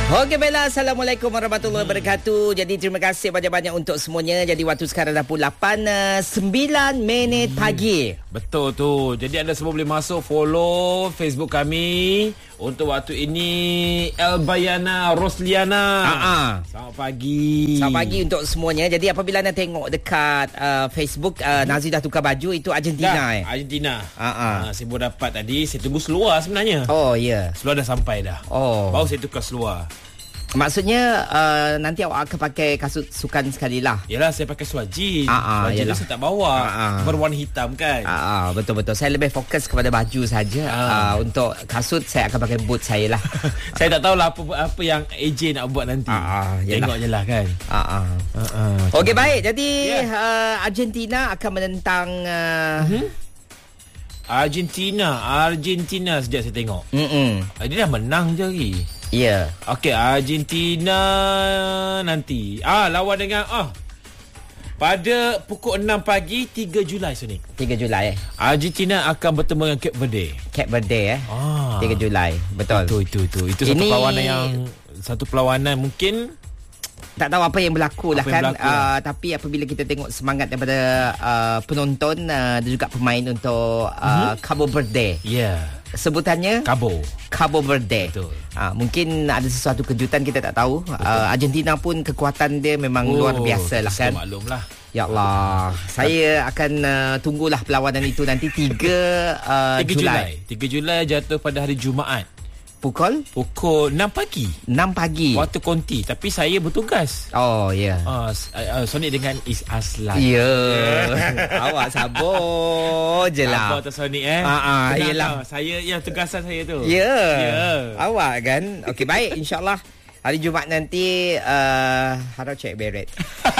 Okey, baiklah. Assalamualaikum warahmatullahi wabarakatuh. Jadi terima kasih banyak-banyak untuk semuanya. Jadi waktu sekarang dah pukul 8:09 pagi. Betul tu. Jadi anda semua boleh masuk follow Facebook kami. Untuk waktu ini Elbayana Rosliana. Selamat pagi. Selamat pagi untuk semuanya. Jadi apabila anda tengok dekat Facebook, Nazri dah tukar baju. Itu Argentina. Argentina. Saya baru dapat tadi. Saya tunggu seluar sebenarnya. Oh ya. Seluar dah sampai dah. Baru saya tukar seluar. Maksudnya nanti awak akan pakai kasut sukan sekali lah. Yelah, saya pakai seluar jeans. Seluar jeans saya tak bawa. Berwarna hitam kan. Betul-betul. Saya lebih fokus kepada baju saja. Untuk kasut saya akan pakai boot saya lah. Saya tak tahulah apa yang AJ nak buat nanti. Tengok je lah kan. Okey, baik. Jadi Argentina akan menentang Argentina sejak saya tengok. Dia dah menang je lagi. Ya. Okey, Argentina nanti lawan dengan pada pukul 6 pagi 3 Julai Sonic. 3 Julai Argentina akan bertemu dengan Cape Verde 3 Julai. Betul. Itu satu perlawanan satu perlawanan mungkin tak tahu apa yang berlaku lah kan. Tapi apabila kita tengok semangat daripada penonton dan juga pemain untuk Cabo Verde. Sebutannya Cabo Verde. Betul. Mungkin ada sesuatu kejutan, kita tak tahu. Argentina pun kekuatan dia memang luar biasa lah kan. Maklum lah. Ya Allah. Saya akan tunggulah perlawanan itu nanti 3 Julai. 3 Julai jatuh pada hari Jumaat. Pukul 6 pagi. 6 pagi. Waktu konti. Tapi saya bertugas. Oh ya. Sonic dengan Is Aslan. Ya. Awak sabar je lah. Sabar tu Sonic Yelah. Saya yang tugasan saya tu. Ya. Awak kan. Okey, baik, insyaAllah hari Jumaat nanti harap cek beret.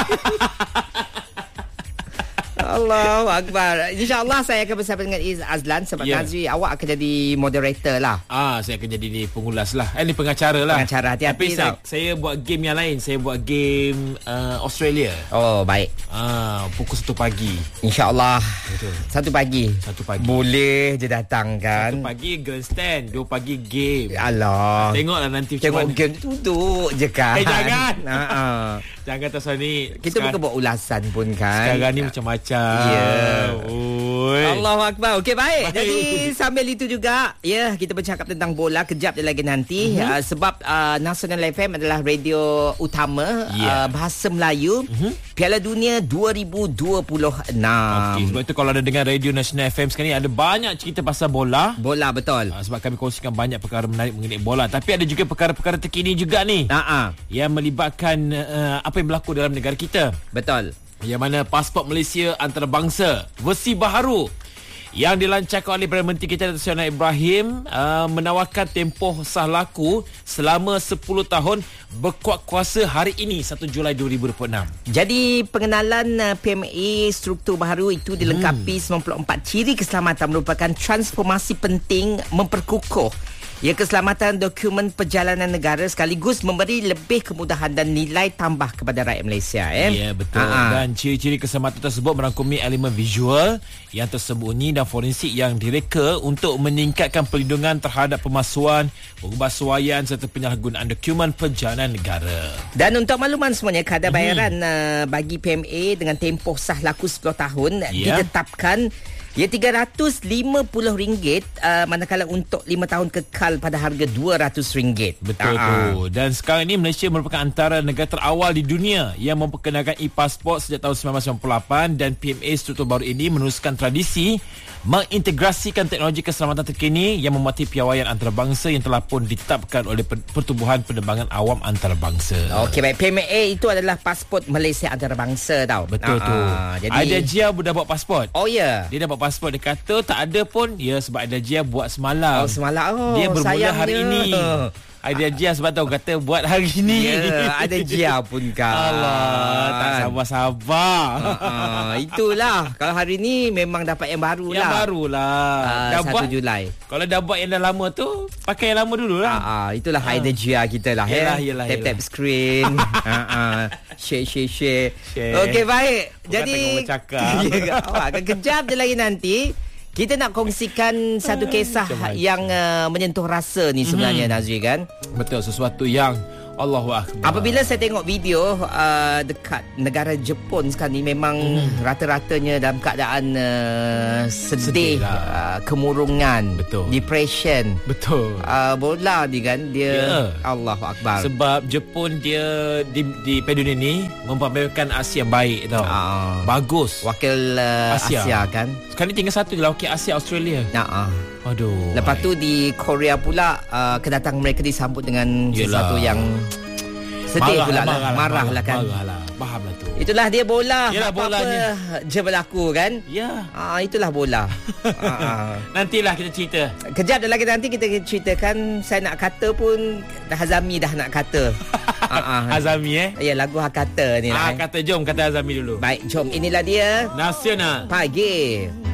Allahu Akbar. InsyaAllah saya akan bersama dengan Is Azlan. Sebab Nazri, awak akan jadi moderator lah. Saya akan jadi ni pengulas lah. Ni pengacara lah. Pengacara, hati-hati. Tapi saya buat game yang lain. Saya buat game Australia. Oh, baik. Pukul 1 pagi. InsyaAllah. Betul. 1 pagi. Boleh je datang kan. 1 pagi grandstand, 2 pagi game. Alah. Tengoklah nanti tengok game tu duduk je kan. Jangan. Jangan tak Sony. Kita bukan buat ulasan pun kan. Sekarang ni macam-macam. Allahu Akbar. Okey, baik. Jadi sambil itu juga kita bercakap tentang bola kejap lagi nanti. Sebab Nasional FM adalah radio utama bahasa Melayu Piala Dunia 2026. Okey, sebab itu kalau ada dengar radio Nasional FM sekarang ni, ada banyak cerita pasal bola. Bola, betul. Sebab kami kongsikan banyak perkara menarik mengenai bola. Tapi ada juga perkara-perkara terkini juga ni. Yang melibatkan apa yang berlaku dalam negara kita. Betul. Yang mana pasport Malaysia antarabangsa versi baharu yang dilancarkan oleh Perdana Menteri kita Datuk Seri Anwar Ibrahim menawarkan tempoh sah laku selama 10 tahun berkuat kuasa hari ini 1 Julai 2026. Jadi pengenalan PMA struktur baharu itu dilengkapi 94 ciri keselamatan merupakan transformasi penting memperkukuh keselamatan dokumen perjalanan negara sekaligus memberi lebih kemudahan dan nilai tambah kepada rakyat Malaysia. Ya, betul. Dan ciri-ciri keselamatan tersebut merangkumi elemen visual yang tersembunyi dan forensik yang direka untuk meningkatkan perlindungan terhadap pemalsuan, pengubahsuaian serta penyalahgunaan dokumen perjalanan negara. Dan untuk makluman semuanya, kadar bayaran bagi PMA dengan tempoh sah laku 10 tahun ditetapkan RM350 manakala untuk 5 tahun kekal pada harga RM200. Betul tu. Dan sekarang ini Malaysia merupakan antara negara terawal di dunia yang memperkenalkan e-pasport sejak tahun 1998 dan PMA struktur baru ini meneruskan tradisi mengintegrasikan teknologi keselamatan terkini yang mematuhi piawaian antarabangsa yang telah pun ditetapkan oleh Pertubuhan Penerbangan Awam Antarabangsa. Okey, baik. PMA itu adalah pasport Malaysia antarabangsa tau. Betul tu. Jadi Aida Jia dah buat pasport. Oh ya. Dia dah buat pasport. Dia kata tak ada pun. Ya, sebab Aida Jia buat semalam. Semalam. Dia bermula hari ini. Aida Jia sebab tahu kata buat hari ini. Ada Jia pun kan. Allah, tak sabar-sabar. Itulah. Kalau hari ni memang dapat yang baru lah. Yang baru lah. 1 Julai. Kalau dah buat yang dah lama tu, pakai yang lama dulu lah. Itulah Aida Jia kita lah. Yelah. Tap screen. Share. Okey, baik. Jadi akan kejap je lagi nanti. Kita nak kongsikan satu kisah yang menyentuh rasa ni sebenarnya, Nazri kan? Betul, sesuatu yang Allahu akbar. Apabila saya tengok video dekat negara Jepun sekarang ni, memang rata-ratanya dalam keadaan sedih kemurungan, betul, depression, betul. Bola ni kan dia, Allahu akbar. Sebab Jepun dia di dunia ni mempamerkan Asia yang baik tau. Bagus. Wakil Asia kan. Sekarang ni tinggal satu je lah, wakil Asia, Australia. Aduh. Lepas tu di Korea pula kedatangan mereka disambut dengan sesuatu yang sedih pula lah. Marah lah kan. Faham lah tu. Itulah dia bola. Yalah, bolanya je berlaku kan. Ya. Itulah bola. Nantilah kita cerita. Kejap lagi nanti kita ceritakan. Saya nak kata pun Hazami dah nak kata. Hazami Ya, lagu Hakata ni lah. Kata jom kata Hazami dulu. Baik, jom. Inilah dia Nasional Pagi.